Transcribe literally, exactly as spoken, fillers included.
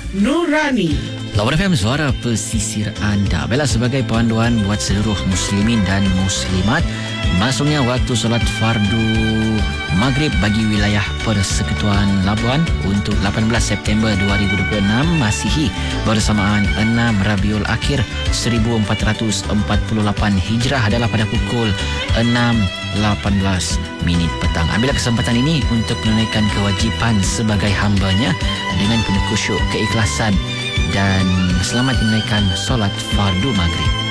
Nurani. Lawan F M, suara pesisir anda. Baiklah, sebagai panduan buat seluruh muslimin dan muslimat, masuknya waktu solat fardu maghrib bagi wilayah Persekutuan Labuan untuk lapan belas September dua ribu dua puluh enam Masihi bersamaan enam Rabiul Akhir seribu empat ratus empat puluh lapan Hijrah adalah pada pukul enam lapan belas minit petang. Ambillah kesempatan ini untuk menunaikan kewajipan sebagai hambanya dengan penuh khusyuk, keikhlasan dan selamat menunaikan solat fardu maghrib.